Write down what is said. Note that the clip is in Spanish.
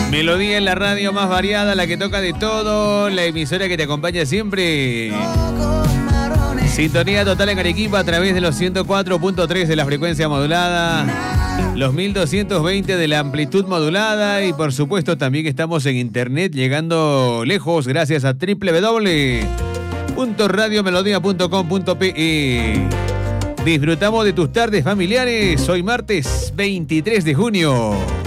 Melodía en la radio más variada, la que toca de todo, la emisora que te acompaña siempre. Sintonía total en Arequipa a través de los 104.3 de la frecuencia modulada, los 1220 de la amplitud modulada y por supuesto también estamos en internet llegando lejos gracias a www.radiomelodia.com.pe. Disfrutamos de tus tardes familiares, hoy martes 23 de junio.